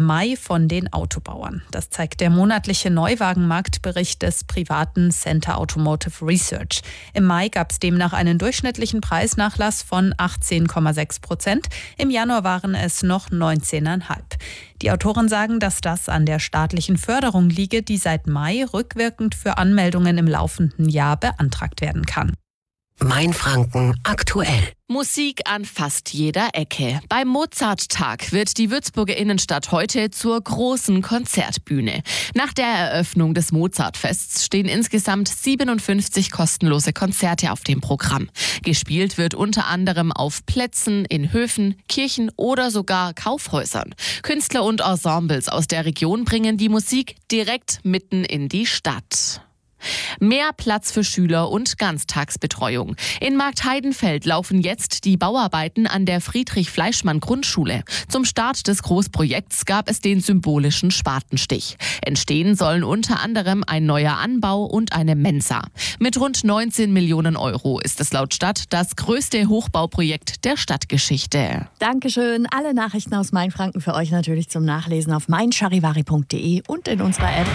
Mai von den Autobauern. Das zeigt der monatliche Neuwagenmarktbericht des privaten Center Automotive Research. Im Mai gab es demnach einen durchschnittlichen Preisnachlass von 18,6%. Im Januar waren es noch 19,5%. Die Autoren sagen, dass das an der staatlichen Förderung liege, die seit Mai rückwirkend für Anmeldungen im laufenden Jahr beantragt werden kann. Mainfranken aktuell. Musik an fast jeder Ecke. Beim Mozarttag wird die Würzburger Innenstadt heute zur großen Konzertbühne. Nach der Eröffnung des Mozartfests stehen insgesamt 57 kostenlose Konzerte auf dem Programm. Gespielt wird unter anderem auf Plätzen, in Höfen, Kirchen oder sogar Kaufhäusern. Künstler und Ensembles aus der Region bringen die Musik direkt mitten in die Stadt. Mehr Platz für Schüler und Ganztagsbetreuung. In Marktheidenfeld laufen jetzt die Bauarbeiten an der Friedrich-Fleischmann-Grundschule. Zum Start des Großprojekts gab es den symbolischen Spatenstich. Entstehen sollen unter anderem ein neuer Anbau und eine Mensa. Mit rund 19 Millionen Euro ist es laut Stadt das größte Hochbauprojekt der Stadtgeschichte. Dankeschön. Alle Nachrichten aus Mainfranken für euch natürlich zum Nachlesen auf meincharivari.de und in unserer App.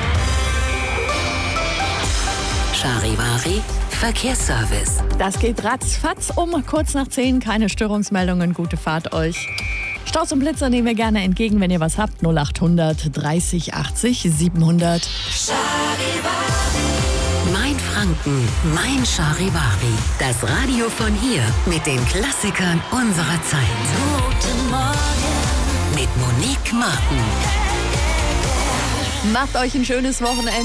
Charivari Verkehrsservice. Das geht ratzfatz um kurz nach 10. Keine Störungsmeldungen. Gute Fahrt euch. Staus und Blitzer nehmen wir gerne entgegen, wenn ihr was habt. 0800 30 80 700. Charivari. Mainfranken, mein Charivari. Das Radio von hier mit den Klassikern unserer Zeit. Guten Morgen. Mit Monique Martin. Macht euch ein schönes Wochenende.